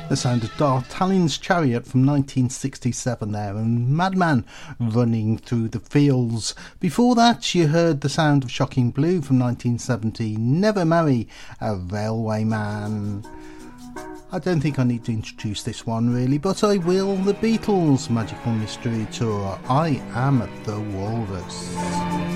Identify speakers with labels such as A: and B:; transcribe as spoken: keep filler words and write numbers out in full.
A: The sound of D'Artagnan's Chariot from nineteen sixty-seven there, and Madman Running Through the Fields. Before that you heard the sound of Shocking Blue from nineteen seventy, Never Marry a Railway Man. I don't think I need to introduce this one really, but I will. The Beatles Magical Mystery Tour, I Am the Walrus.